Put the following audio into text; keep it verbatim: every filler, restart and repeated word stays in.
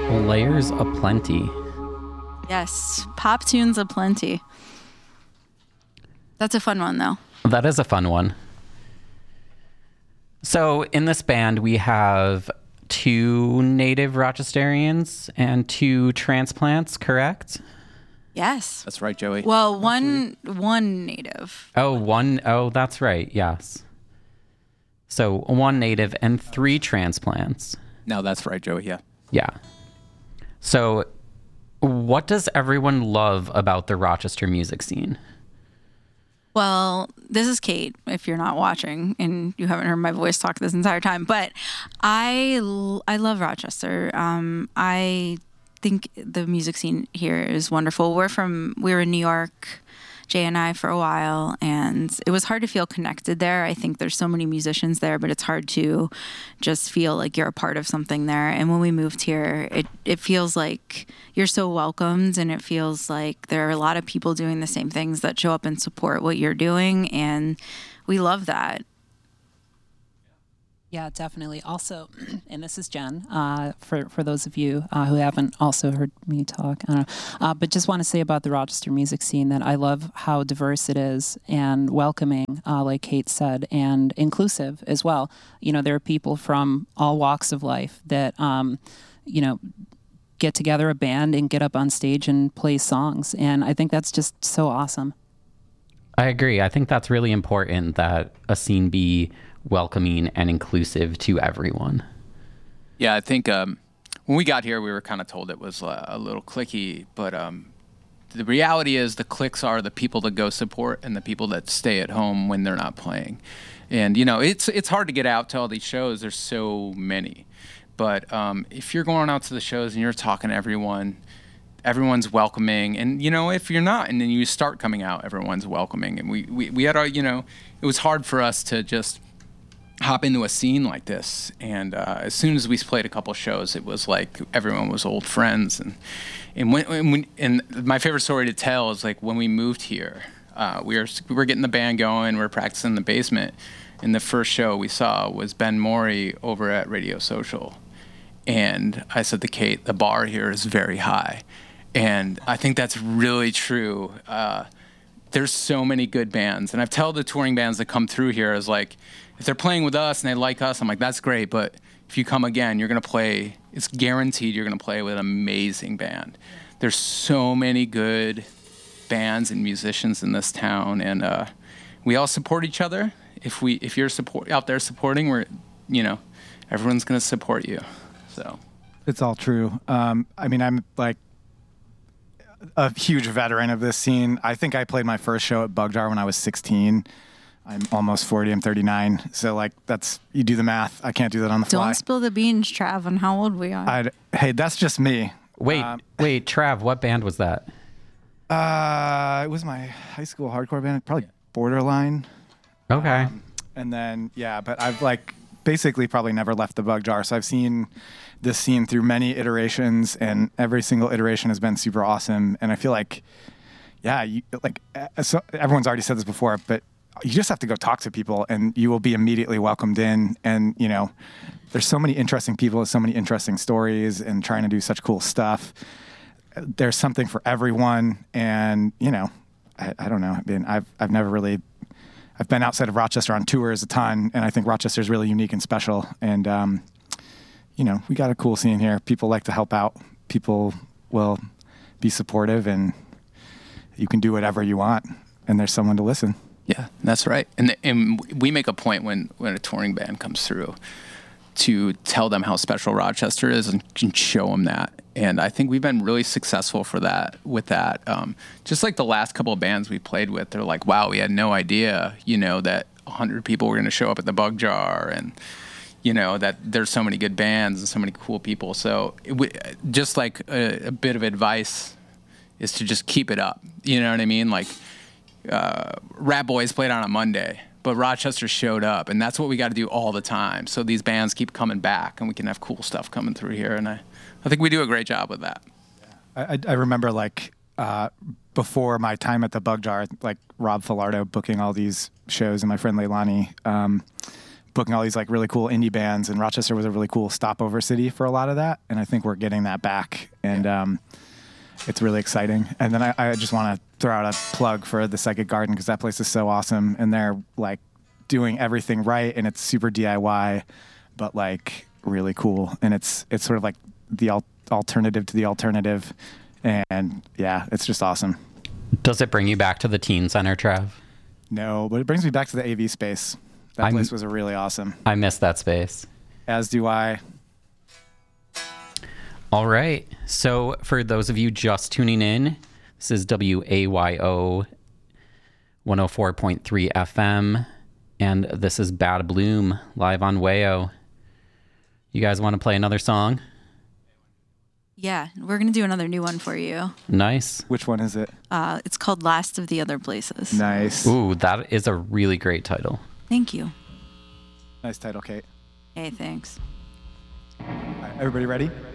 Layers aplenty. Yes, pop tunes aplenty. That's a fun one, though. That is a fun one. So in this band, we have two native Rochesterians and two transplants, correct? Yes. That's right, Joey. Well, one one native. Oh, one. Oh, that's right. Yes. So one native and three transplants. No, that's right, Joey. Yeah. Yeah. So what does everyone love about the Rochester music scene? Well, this is Kate, if you're not watching and you haven't heard my voice talk this entire time. But I, l- I love Rochester. Um, I think the music scene here is wonderful. We're from, we were in New York, Jay and I, for a while, and it was hard to feel connected there. I think there's so many musicians there, but it's hard to just feel like you're a part of something there. And when we moved here, it, it feels like you're so welcomed, and it feels like there are a lot of people doing the same things that show up and support what you're doing, and we love that. Yeah, definitely. Also, and this is Jen, uh, for, for those of you uh, who haven't also heard me talk, I don't know, uh, but just want to say about the Rochester music scene that I love how diverse it is and welcoming, uh, like Kate said, and inclusive as well. You know, there are people from all walks of life that, um, you know, get together a band and get up on stage and play songs. And I think that's just so awesome. I agree. I think that's really important that a scene be welcoming and inclusive to everyone. Yeah, I think um, when we got here, we were kind of told it was uh, a little cliquey, but um, the reality is the cliques are the people that go support and the people that stay at home when they're not playing. And, you know, it's it's hard to get out to all these shows. There's so many. But um, if you're going out to the shows and you're talking to everyone, everyone's welcoming. And, you know, if you're not, and then you start coming out, everyone's welcoming. And we, we, we had our, you know, it was hard for us to just hop into a scene like this, and uh, as soon as we played a couple shows, it was like everyone was old friends. And and when, when and my favorite story to tell is like when we moved here, uh, we were we were getting the band going, we were practicing in the basement, and the first show we saw was Ben Morey over at Radio Social, and I said to Kate, the bar here is very high, and I think that's really true. Uh, there's so many good bands, and I've told the touring bands that come through here is like, if they're playing with us and they like us, I'm like, that's great. But if you come again, you're going to play, it's guaranteed you're going to play with an amazing band. There's so many good bands and musicians in this town. And uh, we all support each other. If we, if you're support out there supporting, we're, you know, everyone's going to support you. So it's all true. Um, I mean, I'm like a huge veteran of this scene. I think I played my first show at Bug Jar when I was sixteen. I'm almost forty. I'm thirty-nine. So, like, that's, you do the math. I can't do that on the fly. Don't spill the beans, Trav, on how old we are. I'd, hey, that's just me. Wait, Um, wait, Trav, what band was that? Uh, it was my high school hardcore band, probably Borderline. Okay. Um, and then, yeah, but I've, like, basically probably never left the Bug Jar. So I've seen this scene through many iterations, and every single iteration has been super awesome. And I feel like, yeah, you, like, uh, so everyone's already said this before, but you just have to go talk to people and you will be immediately welcomed in. And, you know, there's so many interesting people, so many interesting stories, and trying to do such cool stuff. There's something for everyone. And, you know, I, I don't know. I mean, I've, I've never really, I've been outside of Rochester on tours a ton, and I think Rochester is really unique and special. And, um, you know, we got a cool scene here. People like to help out. People will be supportive, and you can do whatever you want, and there's someone to listen. yeah, that's right. And and we make a point when, when a touring band comes through to tell them how special Rochester is and, and show them that. And I think we've been really successful for that with that. Um, just like the last couple of bands we played with, they're like, wow, we had no idea, you know, that one hundred people were going to show up at the Bug Jar, and, you know, that there's so many good bands and so many cool people. So it w- just like a, a bit of advice is to just keep it up. You know what I mean? Like, uh, Rat Boys played on a Monday, but Rochester showed up, and that's what we got to do all the time. So these bands keep coming back, and we can have cool stuff coming through here. And I, I think we do a great job with that. I, I remember, like, uh, before my time at the Bug Jar, like Rob Filardo booking all these shows and my friend Leilani. Um, booking all these like really cool indie bands, and Rochester was a really cool stopover city for a lot of that. And I think we're getting that back, and um, it's really exciting. And then I, I just want to throw out a plug for the Psychic Garden, because that place is so awesome, and they're like doing everything right, and it's super D I Y, but like really cool. And it's it's sort of like the al- alternative to the alternative, and yeah, it's just awesome. Does it bring you back to the teen center, Trev? No, but it brings me back to the A V space. That I'm- place was a really awesome. I miss that space. As do I. All right. So for those of you just tuning in, this is W A Y O one oh four point three F M, and this is Bad Bloom live on Wayo. You guys want to play another song? Yeah, we're going to do another new one for you. Nice. Which one is it? Uh, it's called Last of the Other Places. Nice. Ooh, that is a really great title. Thank you. Nice title, Kate. Hey, thanks. All right, everybody ready?